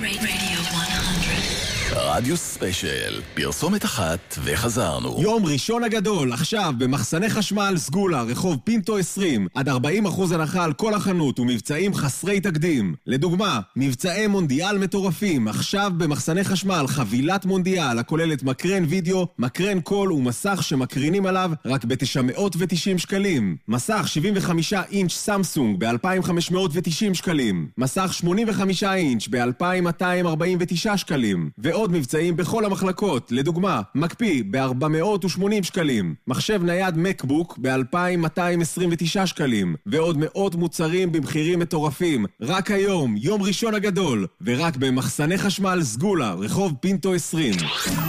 רדיו 100. רדיו ספיישל, פרסומת אחת וחזרנו. יום ראשון הגדול, עכשיו במחסני חשמל סגולה, רחוב פינטו 20, עד 40% הנחה על כל החנות ומבצעים חסרי תקדים. לדוגמה, מבצעי מונדיאל מטורפים, עכשיו במחסני חשמל חבילת מונדיאל הכוללת מקרן וידאו, מקרן קול ומסך שמקרינים עליו רק ב-990 שקלים. מסך 75 אינץ' סמסונג ב-2,590 שקלים. מסך 85 אינץ' ב-2,249 שקלים. ועוד מבצעים בכל המחלקות, לדוגמה, מקפיא ב-480 שקלים, מחשב נייד מקבוק ב-2,229 שקלים, ועוד מאות מוצרים במחירים מטורפים. רק היום, יום ראשון הגדול, ורק במחסני חשמל סגולה, רחוב פינטו 20.